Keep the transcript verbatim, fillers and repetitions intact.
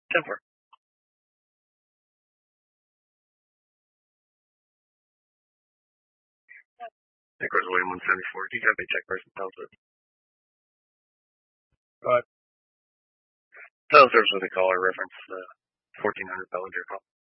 ten four. Nicholas William one seventy-four. Do you have a check person sales service? Go ahead. Sales service with a caller reference uh, fourteen hundred Bellinger call.